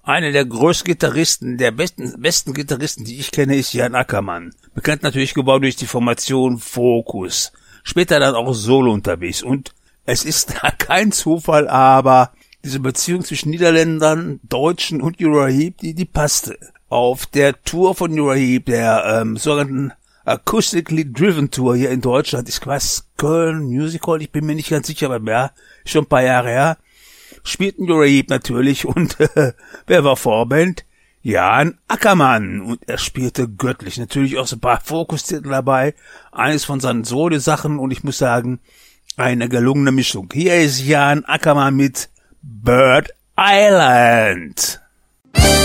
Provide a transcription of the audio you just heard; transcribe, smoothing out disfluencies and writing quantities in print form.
Einer der größten Gitarristen, der besten Gitarristen, die ich kenne, ist Jan Ackermann. Bekannt natürlich geworden durch die Formation Focus. Später dann auch solo unterwegs. Und es ist da kein Zufall, aber diese Beziehung zwischen Niederländern, Deutschen und Uriah Heep, die passte. Auf der Tour von Uriah Heep, der sogenannten Acoustically Driven Tour hier in Deutschland, ich weiß, Köln Music Hall, ich bin mir nicht ganz sicher, aber ja, schon ein paar Jahre her, spielten Uriah Heep natürlich und wer war Vorband? Jan Ackermann, und er spielte göttlich, natürlich auch so ein paar Fokustitel dabei, eines von seinen Solo-Sachen, und ich muss sagen, eine gelungene Mischung. Hier ist Jan Ackermann mit Bird Island.